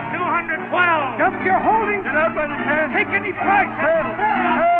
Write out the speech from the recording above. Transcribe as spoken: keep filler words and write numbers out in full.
two hundred twelve. Jump, you're holding. Get out by the ten. Take any price.